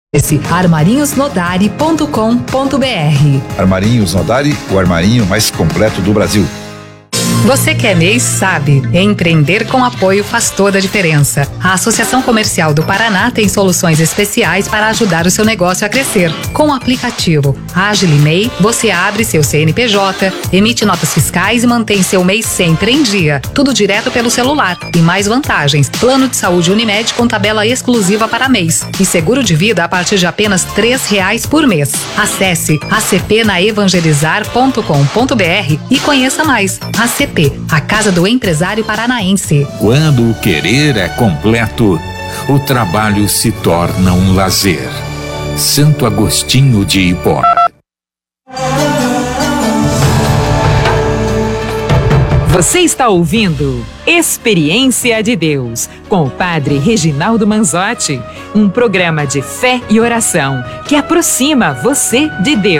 Esse armarinhosnodari.com.br. Armarinhos Nodari, o armarinho mais completo do Brasil. Você que é MEI sabe, empreender com apoio faz toda a diferença. A Associação Comercial do Paraná tem soluções especiais para ajudar o seu negócio a crescer. Com o aplicativo Agile MEI, você abre seu CNPJ, emite notas fiscais e mantém seu MEI sempre em dia. Tudo direto pelo celular. E mais vantagens: plano de saúde Unimed com tabela exclusiva para MEIs e seguro de vida a partir de apenas R$3 por mês. Acesse acpnaevangelizar.com.br e conheça mais. ACP, a Casa do Empresário Paranaense. Quando o querer é completo, o trabalho se torna um lazer. Santo Agostinho de Hipó. Você está ouvindo Experiência de Deus, com o Padre Reginaldo Manzotti, um programa de fé e oração que aproxima você de Deus.